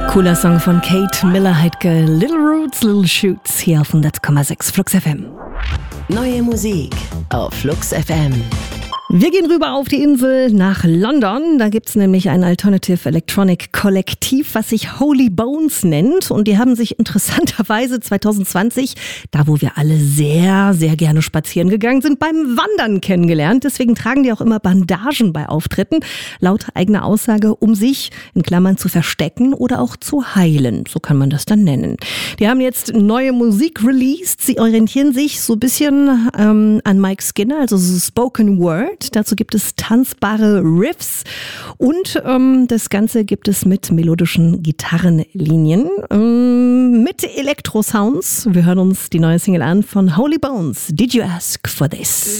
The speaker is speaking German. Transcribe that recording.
Cooler Song von Kate Miller-Heidke, Little Roots, Little Shoots, hier auf 100,6 Flux FM. Neue Musik auf Flux FM. Wir gehen rüber auf die Insel nach London. Da gibt's nämlich ein Alternative Electronic Kollektiv, was sich Holy Bones nennt. Und die haben sich interessanterweise 2020, da wo wir alle sehr, sehr gerne spazieren gegangen sind, beim Wandern kennengelernt. Deswegen tragen die auch immer Bandagen bei Auftritten, laut eigener Aussage, um sich in Klammern zu verstecken oder auch zu heilen. So kann man das dann nennen. Die haben jetzt neue Musik released. Sie orientieren sich so ein bisschen an Mike Skinner, also so Spoken Word. Dazu gibt es tanzbare Riffs und das Ganze gibt es mit melodischen Gitarrenlinien, mit Elektro-Sounds. Wir hören uns die neue Single an von Holy Bones. Did you ask for this?